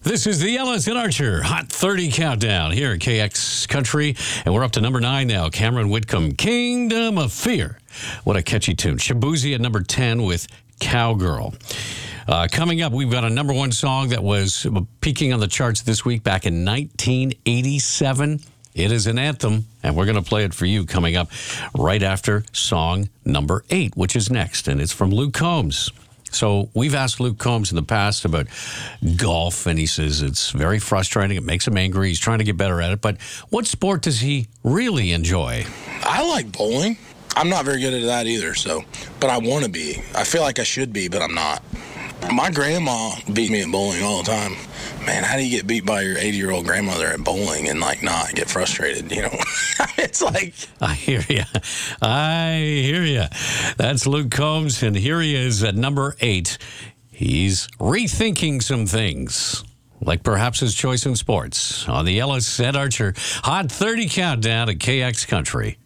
This is the Ellis and Archer Hot 30 Countdown here at KX Country. And we're up to number 9 now. Cameron Whitcomb, Kingdom of Fear. What a catchy tune. Shabuzi at number 10 with Cowgirl. Coming up, we've got a number 1 song that was peaking on the charts this week back in 1987. It is an anthem, and we're going to play it for you coming up right after song number 8, which is next. And it's from Luke Combs. So we've asked Luke Combs in the past about golf, and he says it's very frustrating. It makes him angry. He's trying to get better at it. But what sport does he really enjoy? I like bowling. I'm not very good at that either, but I want to be. I feel like I should be, but I'm not. My grandma beat me at bowling all the time. Man, how do you get beat by your 80-year-old grandmother at bowling and, not get frustrated, It's like... I hear you. That's Luke Combs, and here he is at number 8. He's rethinking some things, like perhaps his choice in sports, on the Ellis and Archer Hot 30 Countdown at KX Country.